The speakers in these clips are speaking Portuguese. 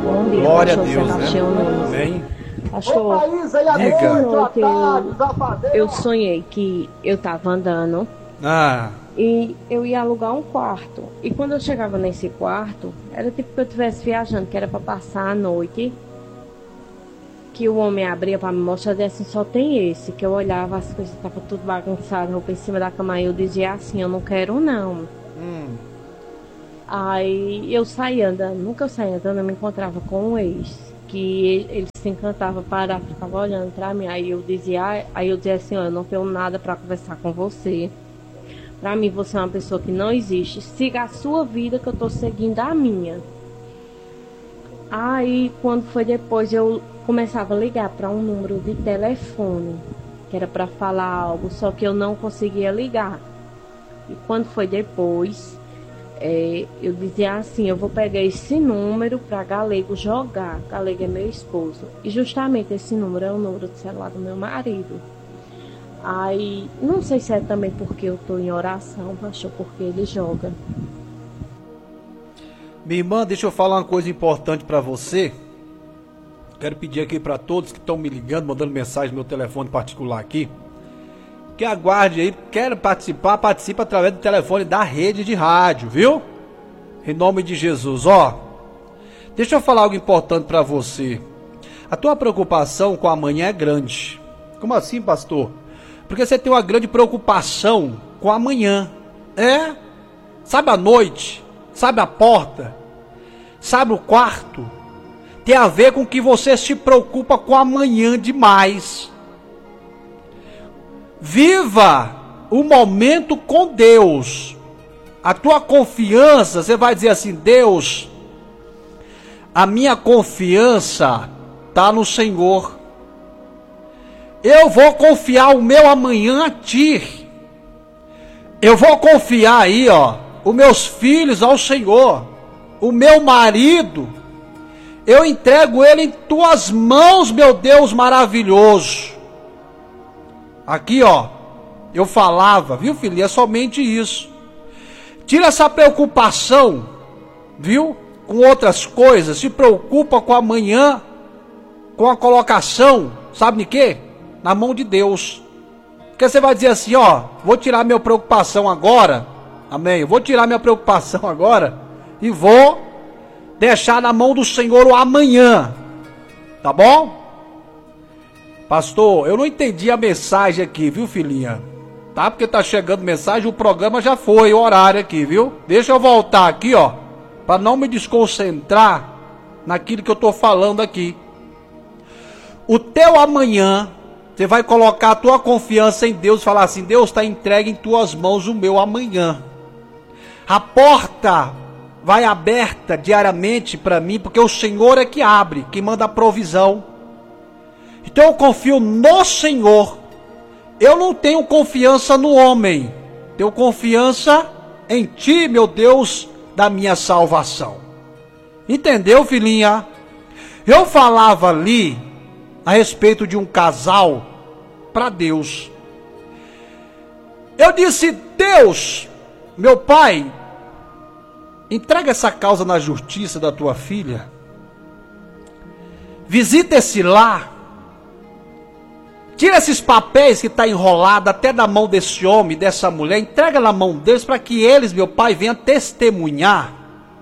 Bom dia, Glória a pastor Deus, Sebastião né? Nunes. Amém. Pastor, Diga. ontem eu sonhei que eu estava andando e eu ia alugar um quarto. E quando eu chegava nesse quarto, era tipo que eu estivesse viajando, que era para passar a noite. Que o homem abria para me mostrar e assim, só tem esse. Que eu olhava, as coisas estavam tudo bagunçadas, roupa em cima da cama. E eu dizia assim, eu não quero não. Aí eu saía andando, nunca eu saía andando, eu me encontrava com um ex. Que ele se encantava, parava, ficava olhando pra mim. Aí eu dizia assim, ó, eu não tenho nada pra conversar com você. Pra mim você é uma pessoa que não existe. Siga a sua vida que eu tô seguindo a minha. Aí quando foi depois eu começava a ligar para um número de telefone, que era para falar algo, só que eu não conseguia ligar. E quando foi depois, eu dizia assim, eu vou pegar esse número para Galego jogar. Galego é meu esposo. E justamente esse número é o número de celular do meu marido. Aí, não sei se é também porque eu estou em oração, pastor, porque ele joga. Minha irmã, deixa eu falar uma coisa importante para você. Quero pedir aqui para todos que estão me ligando, mandando mensagem no meu telefone particular aqui, que aguarde aí, quer participar, participa através do telefone da rede de rádio, viu? Em nome de Jesus, ó. Deixa eu falar algo importante para você. A tua preocupação com amanhã é grande. Como assim, pastor? Porque você tem uma grande preocupação com amanhã. Sabe a noite? Sabe a porta? Sabe o quarto? Tem a ver com que você se preocupa com amanhã demais. Viva o momento com Deus. A tua confiança, você vai dizer assim, Deus, a minha confiança está no Senhor. Eu vou confiar o meu amanhã a Ti. Eu vou confiar aí, ó, os meus filhos ao Senhor. O meu marido, eu entrego ele em tuas mãos, meu Deus maravilhoso. Aqui, ó, eu falava, viu, filho? É somente isso. Tira essa preocupação, viu? Com outras coisas. Se preocupa com amanhã, com a colocação, sabe de quê? Na mão de Deus. Porque você vai dizer assim, ó, vou tirar minha preocupação agora. Amém? Eu vou tirar minha preocupação agora e vou deixar na mão do Senhor o amanhã. Tá bom? Pastor, eu não entendi a mensagem aqui, viu, filhinha? Tá? Porque tá chegando mensagem, o programa já foi, o horário aqui, viu? Deixa eu voltar aqui, ó, para não me desconcentrar naquilo que eu tô falando aqui. O teu amanhã, você vai colocar a tua confiança em Deus e falar assim, Deus está entregue em tuas mãos o meu amanhã. A porta vai aberta diariamente para mim, porque o Senhor é que abre, que manda a provisão. Então eu confio no Senhor. Eu não tenho confiança no homem. Tenho confiança em Ti, meu Deus, da minha salvação. Entendeu, filhinha? Eu falava ali a respeito de um casal para Deus. Eu disse, Deus, meu Pai, entrega essa causa na justiça da tua filha. Visita esse lar. Tira esses papéis que está enrolado até da mão desse homem, dessa mulher. Entrega na mão deles para que eles, meu Pai, venham testemunhar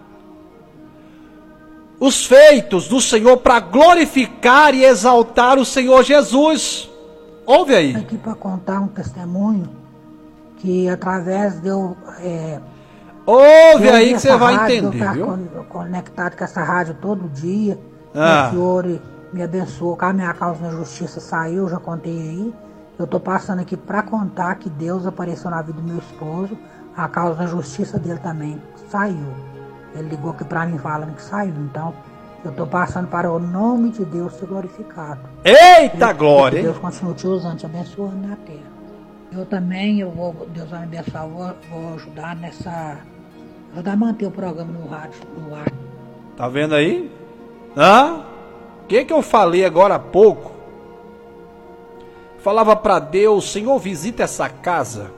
os feitos do Senhor para glorificar e exaltar o Senhor Jesus. Ouve aí. Aqui para contar um testemunho que através de eu... Ouve aí que você vai entender, viu? Conectado com essa rádio todo dia. O Senhor me abençoou, a minha causa na justiça saiu, já contei aí. Eu estou passando aqui para contar que Deus apareceu na vida do meu esposo. A causa na justiça dele também saiu. Ele ligou aqui para mim falando que saiu. Então, eu estou passando para o nome de Deus ser glorificado. Eita glória! Que Deus continue te usando, te abençoando na terra. Eu também, Deus vai me abençoar, vou ajudar ajudar a manter o programa no rádio, no ar. Tá vendo aí? O que eu falei agora há pouco? Falava para Deus, Senhor, visita essa casa.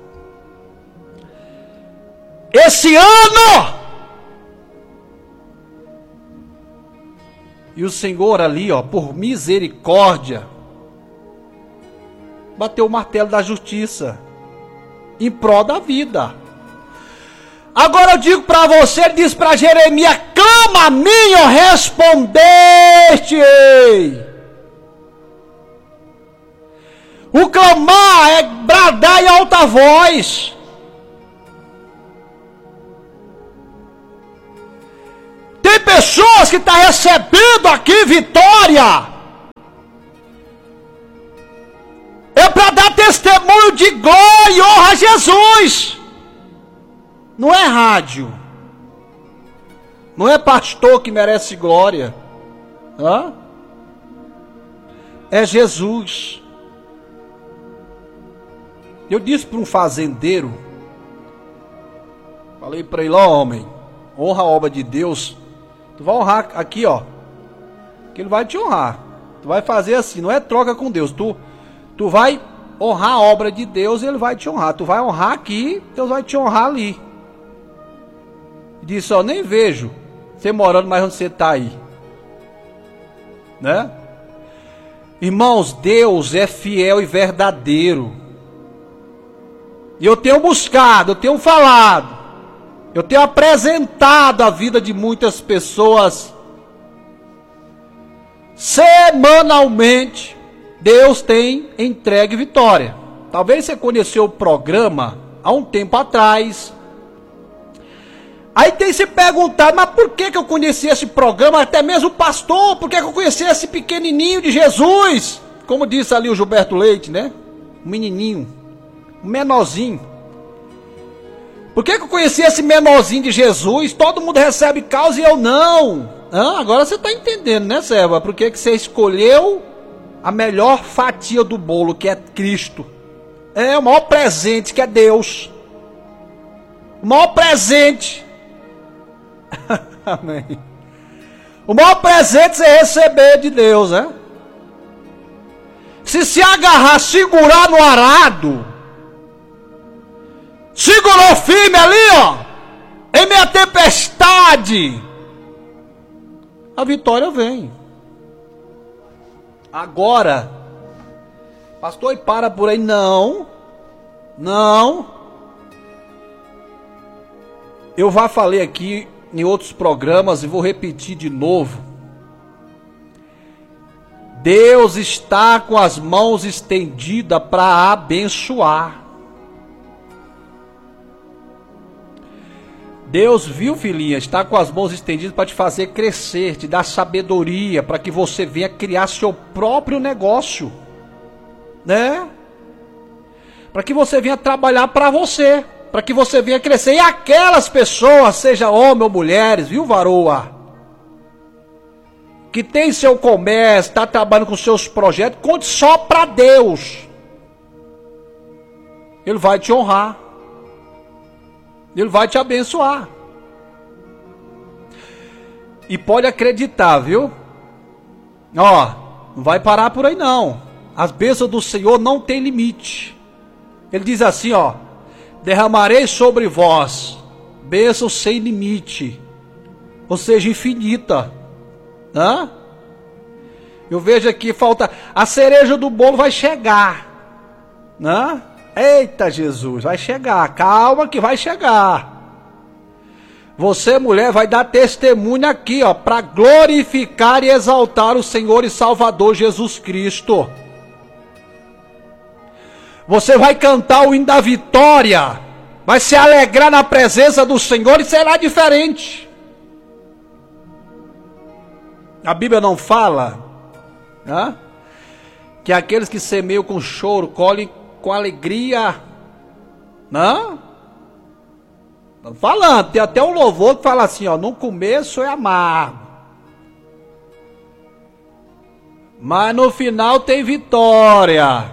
Esse ano! E o Senhor ali, ó, por misericórdia, bateu o martelo da justiça em prol da vida. Agora eu digo para você, ele diz para Jeremias: clama a mim, eu respondeste. O clamar é bradar em alta voz. Tem pessoas que estão recebendo aqui vitória. É para dar testemunho de glória e honra a Jesus. Não é rádio. Não é pastor que merece glória. Hã? É Jesus. Eu disse para um fazendeiro, falei para ele: ó, homem, honra a obra de Deus. Tu vai honrar aqui, ó, que ele vai te honrar. Tu vai fazer assim, não é troca com Deus. Tu vai honrar a obra de Deus e ele vai te honrar. Tu vai honrar aqui, Deus vai te honrar ali. E disse: ó, nem vejo você morando mais onde você está aí, né? Irmãos, Deus é fiel e verdadeiro. E eu tenho buscado, eu tenho falado, eu tenho apresentado a vida de muitas pessoas. Semanalmente, Deus tem entregue vitória. Talvez você conheceu o programa há um tempo atrás. Aí tem se perguntado: mas por que eu conheci esse programa? Até mesmo o pastor, por que eu conheci esse pequenininho de Jesus? Como disse ali o Gilberto Leite, né? Um menininho. Um menorzinho. Por que eu conheci esse menorzinho de Jesus? Todo mundo recebe causa e eu não. Agora você está entendendo, né, Seba? Por que você escolheu a melhor fatia do bolo, que é Cristo? É o maior presente, que é Deus. O maior presente. Amém. O maior presente você receber de Deus, né? Se agarrar, segurar no arado, segurou firme ali, ó, em meia tempestade, a vitória vem. Agora, pastor, e para por aí? Não. Eu já falei aqui em outros programas e vou repetir de novo. Deus está com as mãos estendidas para abençoar. Deus, viu, filhinha, está com as mãos estendidas para te fazer crescer, te dar sabedoria, para que você venha criar seu próprio negócio, né? Para que você venha trabalhar para você, para que você venha crescer. E aquelas pessoas, seja homem ou mulheres, viu, varoa, que tem seu comércio, está trabalhando com seus projetos, conte só para Deus. Ele vai te honrar. Ele vai te abençoar. E pode acreditar, viu? Ó, não vai parar por aí não. As bênçãos do Senhor não tem limite. Ele diz assim, ó: derramarei sobre vós bênçãos sem limite, ou seja, infinita. Eu vejo aqui, falta a cereja do bolo, vai chegar, né? Eita Jesus, vai chegar, calma que vai chegar. Você, mulher, vai dar testemunho aqui, ó, para glorificar e exaltar o Senhor e Salvador Jesus Cristo. Você vai cantar o hino da vitória, vai se alegrar na presença do Senhor e será diferente. A Bíblia não fala, né, que aqueles que semeiam com choro colhem com alegria, não? Tô falando, tem até um louvor que fala assim, ó: no começo é amargo, mas no final tem vitória.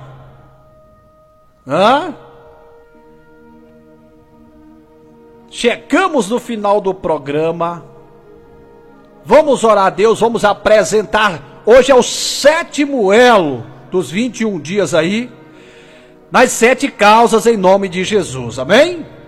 Chegamos no final do programa. Vamos orar a Deus, vamos apresentar. Hoje é o 7º elo dos 21 dias aí, nas 7 causas, em nome de Jesus, amém?